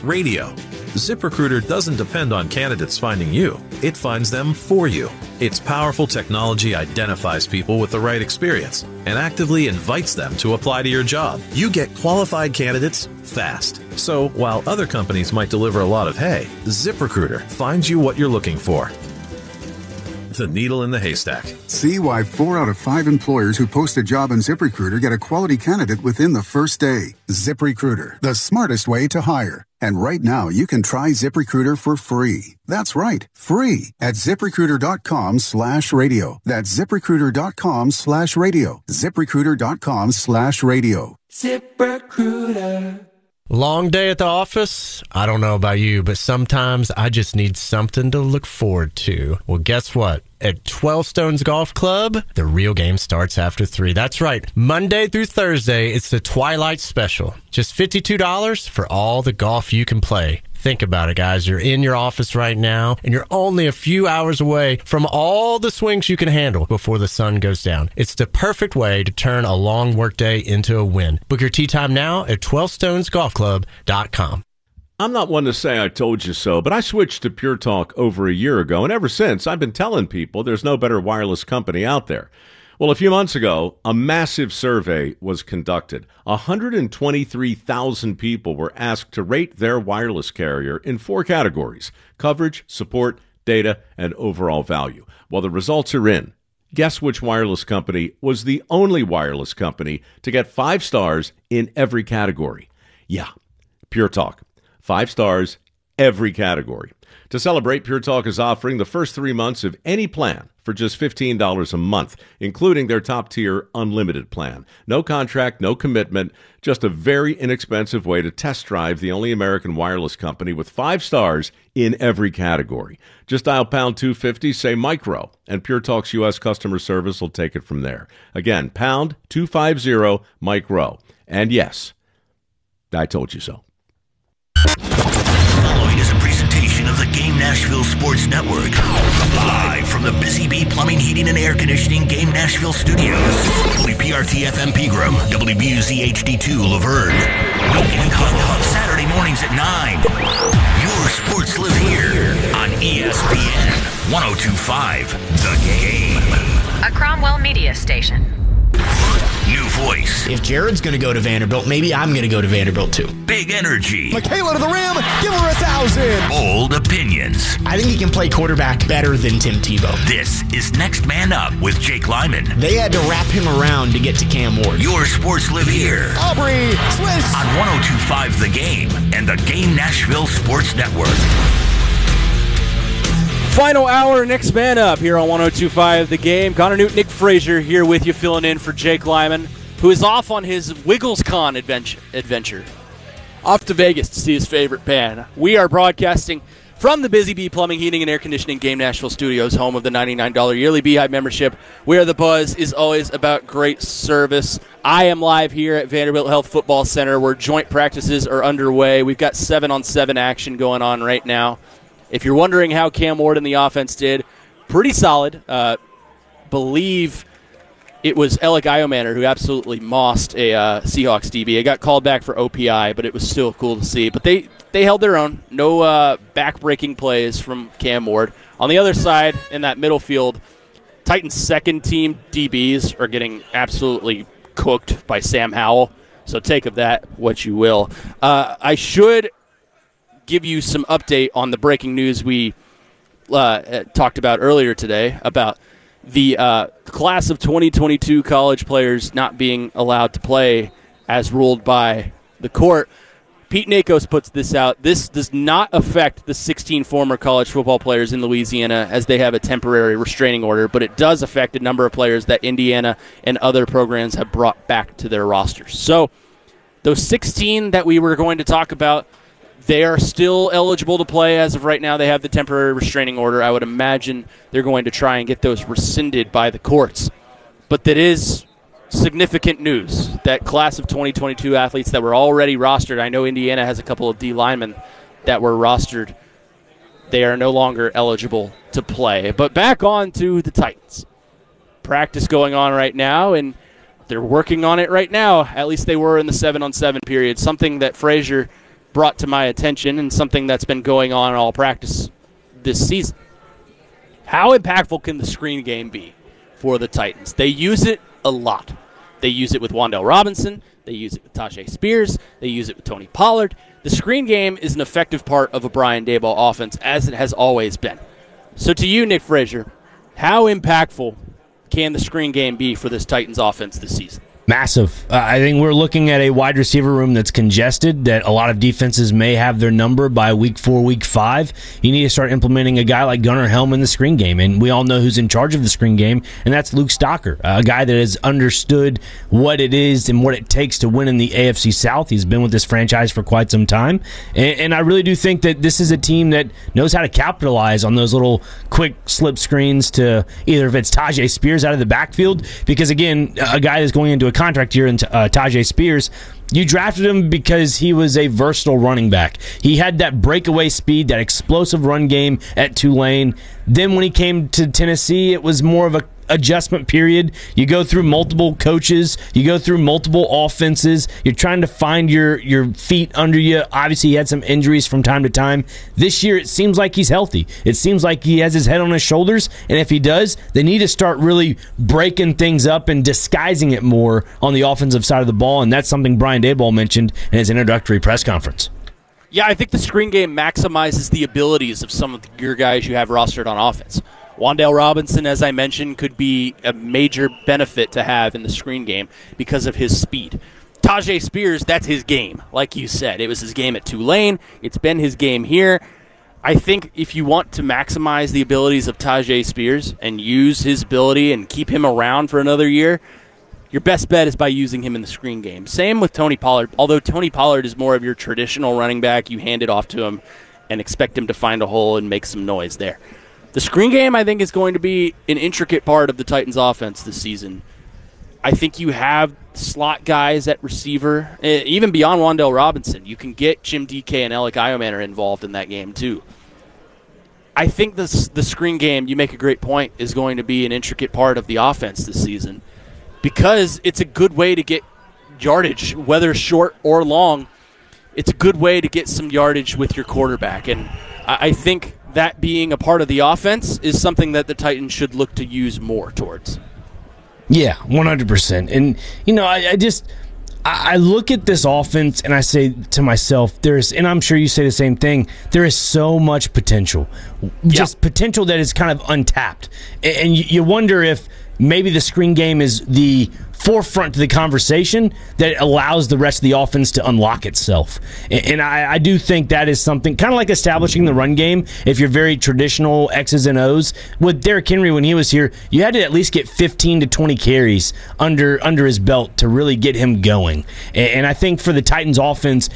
radio. ZipRecruiter doesn't depend on candidates finding you. It finds them for you. Its powerful technology identifies people with the right experience and actively invites them to apply to your job. You get qualified candidates fast. So while other companies might deliver a lot of hay, ZipRecruiter finds you what you're looking for. The needle in the haystack. See why 4 out of 5 employers who post a job on ZipRecruiter get a quality candidate within the first day. ZipRecruiter, the smartest way to hire. And right now, you can try ZipRecruiter for free. That's right, free at ZipRecruiter.com/radio. That's ZipRecruiter.com/radio. ZipRecruiter.com/radio. ZipRecruiter. Long day at the office? I don't know about you, but sometimes I just need something to look forward to. Well, guess what? At 12 Stones Golf Club, the real game starts after 3. That's right. Monday through Thursday, it's the Twilight Special. Just $52 for all the golf you can play. Think about it, guys. You're in your office right now, and you're only a few hours away from all the swings you can handle before the sun goes down. It's the perfect way to turn a long workday into a win. Book your tee time now at 12stonesgolfclub.com. I'm not one to say I told you so, but I switched to Pure Talk over a year ago, and ever since, I've been telling people there's no better wireless company out there. Well, a few months ago, a massive survey was conducted. 123,000 people were asked to rate their wireless carrier in 4 categories: coverage, support, data, and overall value. Well, the results are in. Guess which wireless company was the only wireless company to get 5 stars in every category? Yeah, Pure Talk. 5 stars, every category. To celebrate, Pure Talk is offering the first 3 months of any plan for just $15 a month, including their top-tier unlimited plan. No contract, no commitment, just a very inexpensive way to test drive the only American wireless company with 5 stars in every category. Just dial pound 250, say micro, and Pure Talk's U.S. customer service will take it from there. Again, pound 250 micro. And yes, I told you so. Following is a presentation of the Game Nashville Sports Network. Live from the Busy Bee Plumbing, Heating, and Air Conditioning Game Nashville Studios. WPRT FM Pegram, WBUZ HD2 Laverne. No Point Hub, Saturday mornings at 9. Your sports live here on ESPN 102.5 The Game. A Cromwell Media Station. New voice. If Jared's going to go to Vanderbilt, maybe I'm going to go to Vanderbilt too. Big energy. Michaela to the rim. Give her 1,000. Bold opinions. I think he can play quarterback better than Tim Tebow. This is Next Man Up with Jake Lyman. They had to wrap him around to get to Cam Ward. Your sports live here. Aubrey, Swiss. On 102.5 The Game and the Game Nashville Sports Network. Final hour, Next Man Up here on 102.5 The Game. Connor Newton, Nick Frazier here with you, filling in for Jake Lyman, who is off on his WigglesCon adventure. Off to Vegas to see his favorite band. We are broadcasting from the Busy Bee Plumbing, Heating, and Air Conditioning Game Nashville Studios, home of the $99 yearly Beehive membership, where the buzz is always about great service. I am live here at Vanderbilt Health Football Center, where joint practices are underway. We've got 7-on-7 action going on right now. If you're wondering how Cam Ward and the offense did, pretty solid. Believe it was Ella Giomanner who absolutely mossed a Seahawks DB. It got called back for OPI, but it was still cool to see. But they held their own. No back-breaking plays from Cam Ward. On the other side, in that middle field, Titans' second-team DBs are getting absolutely cooked by Sam Howell. So take of that what you will. I should give you some update on the breaking news we talked about earlier today about the class of 2022 college players not being allowed to play as ruled by the court. Pete Nakos puts this out. This does not affect the 16 former college football players in Louisiana as they have a temporary restraining order, but it does affect a number of players that Indiana and other programs have brought back to their rosters. So those 16 that we were going to talk about, they are still eligible to play as of right now. They have the temporary restraining order. I would imagine they're going to try and get those rescinded by the courts. But that is significant news. That class of 2022 athletes that were already rostered, I know Indiana has a couple of D linemen that were rostered. They are no longer eligible to play. But back on to the Titans. Practice going on right now, and they're working on it right now. At least they were in the 7-on-7 period, something that Frazier brought to my attention and something that's been going on in all practice this season. How impactful can the screen game be for the Titans? They use it a lot. They use it with Wan'Dale Robinson. They use it with Tyjae Spears. They use it with Tony Pollard. The screen game is an effective part of a Brian Daboll offense, as it has always been. So to you, Nick Frazier, how impactful can the screen game be for this Titans offense this season? Massive. I think we're looking at a wide receiver room that's congested, that a lot of defenses may have their number by week 4, week 5. You need to start implementing a guy like Gunnar Helm in the screen game, and we all know who's in charge of the screen game, and that's Luke Stocker, a guy that has understood what it is and what it takes to win in the AFC South. He's been with this franchise for quite some time, and I really do think that this is a team that knows how to capitalize on those little quick slip screens to either if it's Tyjae Spears out of the backfield, because again, a guy that's going into a contract year in Tyjae Spears, you drafted him because he was a versatile running back. He had that breakaway speed, that explosive run game at Tulane. Then when he came to Tennessee, it was more of a adjustment period. You go through multiple coaches, you go through multiple offenses, you're trying to find your feet under you. Obviously he had some injuries from time to time. This year it seems like he's healthy. It seems like he has his head on his shoulders, and if he does, they need to start really breaking things up and disguising it more on the offensive side of the ball, and that's something Brian Daboll mentioned in his introductory press conference. Yeah, I think the screen game maximizes the abilities of some of your guys you have rostered on offense. Wan'Dale Robinson, as I mentioned, could be a major benefit to have in the screen game because of his speed. Tyjae Spears, that's his game. Like you said, it was his game at Tulane. It's been his game here. I think if you want to maximize the abilities of Tyjae Spears and use his ability and keep him around for another year, your best bet is by using him in the screen game. Same with Tony Pollard. Although Tony Pollard is more of your traditional running back, you hand it off to him and expect him to find a hole and make some noise there. The screen game, I think, is going to be an intricate part of the Titans' offense this season. I think you have slot guys at receiver, even beyond Wan'Dale Robinson. You can get Jim DK and Alec Iomanner involved in that game, too. I think the screen game, you make a great point, is going to be an intricate part of the offense this season because it's a good way to get yardage, whether short or long. It's a good way to get some yardage with your quarterback, and I think that being a part of the offense is something that the Titans should look to use more towards. Yeah, 100%. And, you know, I look at this offense and I say to myself, and I'm sure you say the same thing, there is so much potential. Just potential that is kind of untapped. And you wonder if maybe the screen game is the forefront to the conversation that allows the rest of the offense to unlock itself. And I do think that is something kind of like establishing the run game. If you're very traditional X's and O's, with Derrick Henry when he was here, you had to at least get 15 to 20 carries under his belt to really get him going. And I think for the Titans offense,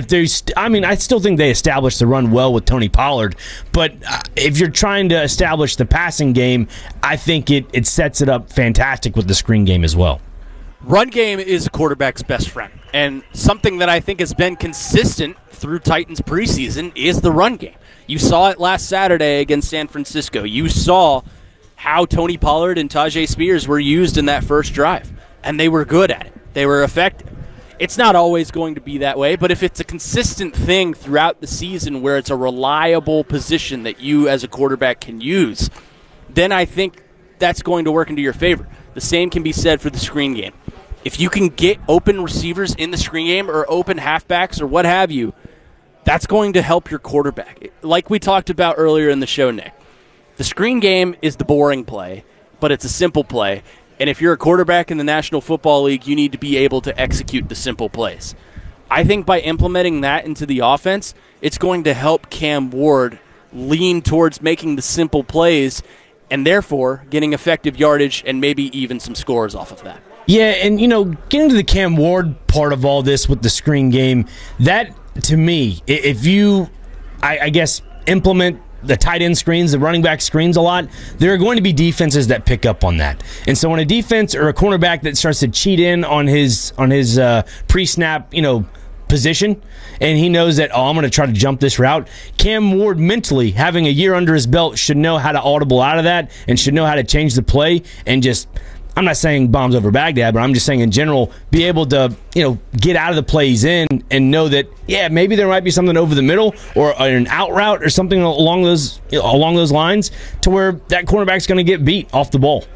I still think they established the run well with Tony Pollard, but if you're trying to establish the passing game, I think it sets it up fantastic with the screen game as well. Run game is a quarterback's best friend, and something that I think has been consistent through Titans preseason is the run game. You saw it last Saturday against San Francisco. You saw how Tony Pollard and Tyjae Spears were used in that first drive, and they were good at it. They were effective. It's not always going to be that way, but if it's a consistent thing throughout the season where it's a reliable position that you as a quarterback can use, then I think that's going to work into your favor. The same can be said for the screen game. If you can get open receivers in the screen game or open halfbacks or what have you, that's going to help your quarterback. Like we talked about earlier in the show, Nick, the screen game is the boring play, but it's a simple play. And if you're a quarterback in the National Football League, you need to be able to execute the simple plays. I think by implementing that into the offense, it's going to help Cam Ward lean towards making the simple plays and therefore getting effective yardage and maybe even some scores off of that. Yeah, and, getting to the Cam Ward part of all this with the screen game, that, to me, if you, I guess, implement the tight end screens, the running back screens a lot, there are going to be defenses that pick up on that. And so when a defense or a cornerback that starts to cheat in on his pre-snap, position, and he knows that, I'm going to try to jump this route, Cam Ward mentally, having a year under his belt, should know how to audible out of that and should know how to change the play and just I'm not saying bombs over Baghdad, but I'm just saying in general, be able to, get out of the plays in and know that, maybe there might be something over the middle or an out route or something along those lines to where that cornerback's going to get beat off the ball.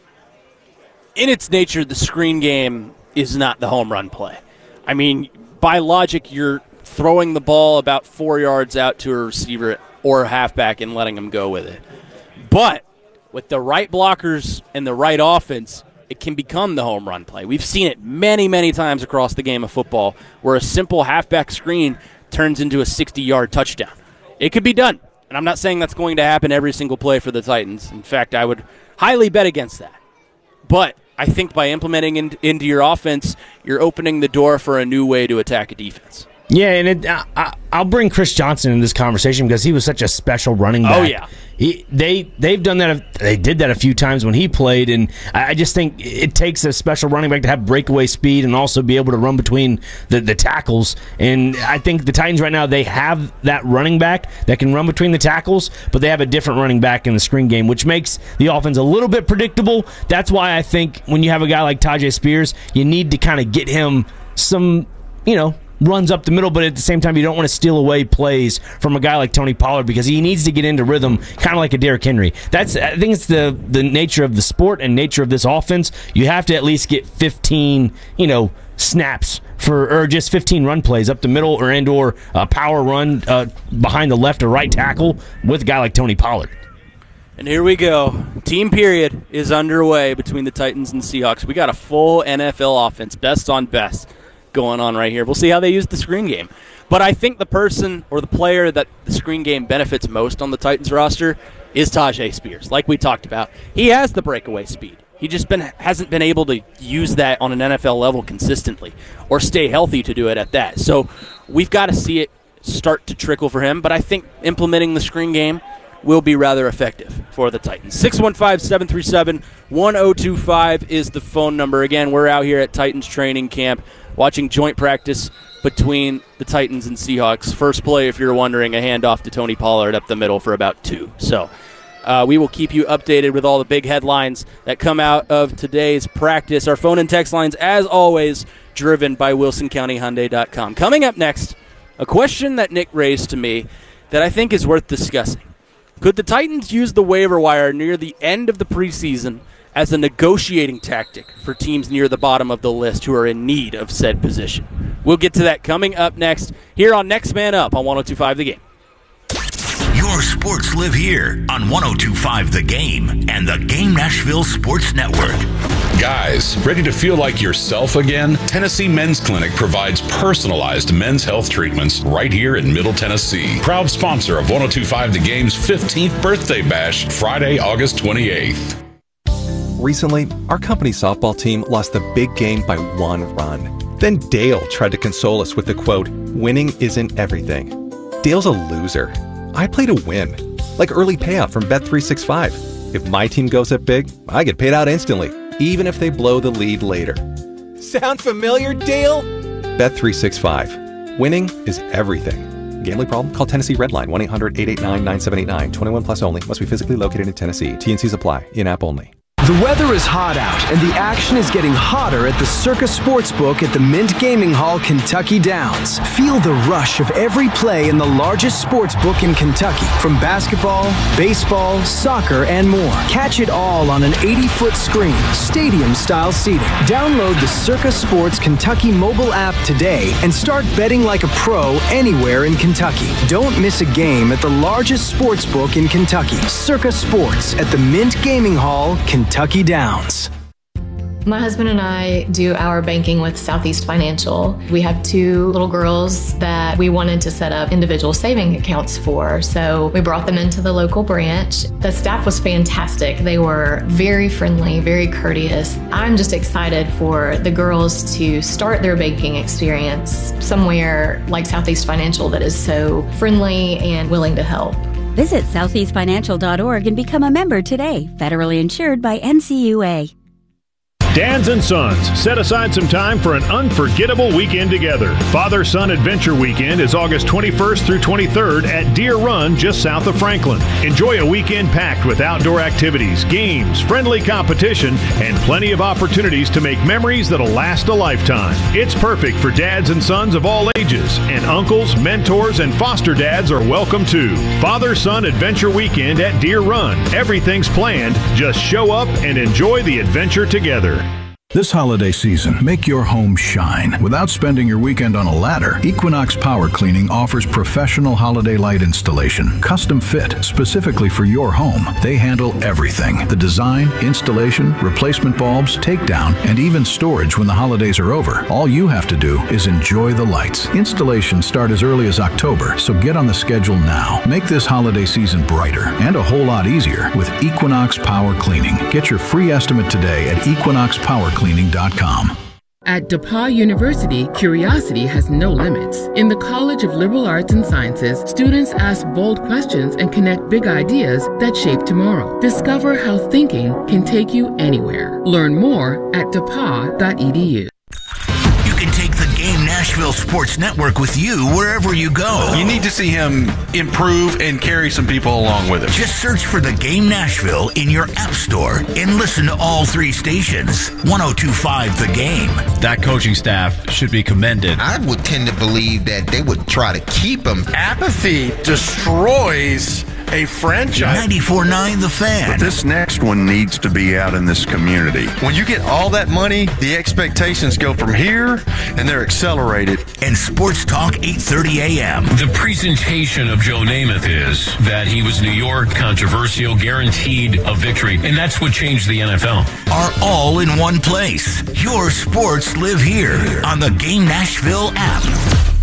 In its nature, the screen game is not the home run play. I mean, by logic, you're throwing the ball about 4 yards out to a receiver or a halfback and letting them go with it. But with the right blockers and the right offense, it can become the home run play. We've seen it many, many times across the game of football where a simple halfback screen turns into a 60-yard touchdown. It could be done, and I'm not saying that's going to happen every single play for the Titans. In fact, I would highly bet against that. But I think by implementing into your offense, you're opening the door for a new way to attack a defense. Yeah, and I'll bring Chris Johnson in this conversation because he was such a special running back. Oh, yeah. They've done that. They did that a few times when he played, and I just think it takes a special running back to have breakaway speed and also be able to run between the tackles. And I think the Titans right now, they have that running back that can run between the tackles, but they have a different running back in the screen game, which makes the offense a little bit predictable. That's why I think when you have a guy like Tyjae Spears, you need to kind of get him some, runs up the middle, but at the same time, you don't want to steal away plays from a guy like Tony Pollard because he needs to get into rhythm, kind of like a Derrick Henry. I think it's the nature of the sport and nature of this offense. You have to at least get 15, snaps or just 15 run plays up the middle or a power run behind the left or right tackle with a guy like Tony Pollard. And here we go. Team period is underway between the Titans and Seahawks. We got a full NFL offense, best on best, going on right here. We'll see how they use the screen game. But I think the person or the player that the screen game benefits most on the Titans roster is Tyjae Spears. Like we talked about, he has the breakaway speed. He just hasn't been able to use that on an NFL level consistently or stay healthy to do it at that. So we've got to see it start to trickle for him. But I think implementing the screen game will be rather effective for the Titans. 615-737-1025 is the phone number. Again, we're out here at Titans training camp watching joint practice between the Titans and Seahawks. First play, if you're wondering, a handoff to Tony Pollard up the middle for about 2. So we will keep you updated with all the big headlines that come out of today's practice. Our phone and text lines, as always, driven by WilsonCountyHyundai.com. Coming up next, a question that Nick raised to me that I think is worth discussing. Could the Titans use the waiver wire near the end of the preseason as a negotiating tactic for teams near the bottom of the list who are in need of said position? We'll get to that coming up next here on Next Man Up on 102.5 The Game. Your sports live here on 102.5 The Game and the Game Nashville Sports Network. Guys, ready to feel like yourself again? Tennessee Men's Clinic provides personalized men's health treatments right here in Middle Tennessee. Proud sponsor of 102.5 The Game's 15th birthday bash, Friday, August 28th. Recently, our company softball team lost the big game by 1 run. Then Dale tried to console us with the quote, "Winning isn't everything." Dale's a loser. I play to win, like early payout from Bet365. If my team goes up big, I get paid out instantly, even if they blow the lead later. Sound familiar, Dale? Bet365. Winning is everything. Gambling problem? Call Tennessee Redline 1-800-889-9789. 21 plus only. Must be physically located in Tennessee. T&Cs apply. In-app only. The weather is hot out, and the action is getting hotter at the Circa Sportsbook at the Mint Gaming Hall, Kentucky Downs. Feel the rush of every play in the largest sportsbook in Kentucky, from basketball, baseball, soccer, and more. Catch it all on an 80-foot screen, stadium-style seating. Download the Circa Sports Kentucky mobile app today and start betting like a pro anywhere in Kentucky. Don't miss a game at the largest sportsbook in Kentucky, Circa Sports at the Mint Gaming Hall, Kentucky Downs. My husband and I do our banking with Southeast Financial. We have 2 little girls that we wanted to set up individual saving accounts for, so we brought them into the local branch. The staff was fantastic. They were very friendly, very courteous. I'm just excited for the girls to start their banking experience somewhere like Southeast Financial that is so friendly and willing to help. Visit southeastfinancial.org and become a member today. Federally insured by NCUA. Dads and sons, set aside some time for an unforgettable weekend together. Father-Son Adventure Weekend is August 21st through 23rd at Deer Run, just south of Franklin. Enjoy a weekend packed with outdoor activities, games, friendly competition, and plenty of opportunities to make memories that'll last a lifetime. It's perfect for dads and sons of all ages, and uncles, mentors, and foster dads are welcome too. Father-Son Adventure Weekend at Deer Run. Everything's planned. Just show up and enjoy the adventure together. This holiday season, make your home shine. Without spending your weekend on a ladder, Equinox Power Cleaning offers professional holiday light installation, custom fit, specifically for your home. They handle everything: the design, installation, replacement bulbs, takedown, and even storage when the holidays are over. All you have to do is enjoy the lights. Installations start as early as October, so get on the schedule now. Make this holiday season brighter and a whole lot easier with Equinox Power Cleaning. Get your free estimate today at equinoxpowercleaning.com. At DePauw University, curiosity has no limits. In the College of Liberal Arts and Sciences, students ask bold questions and connect big ideas that shape tomorrow. Discover how thinking can take you anywhere. Learn more at depaw.edu. You can take the Game Nashville Sports Network with you wherever you go. You need to see him improve and carry some people along with him. Just search for the Game Nashville in your app store and listen to all three stations. 102.5 The Game. That coaching staff should be commended. I would tend to believe that they would try to keep him. Apathy destroys a franchise. 94.9 The Fan. But this next one needs to be out in this community. When you get all that money, the expectations go from here, and they're accelerated. And Sports Talk 8:30 a.m. The presentation of Joe Namath is that he was New York, controversial, guaranteed a victory, and that's what changed the NFL. Are all in one place. Your sports live here on the Game Nashville app.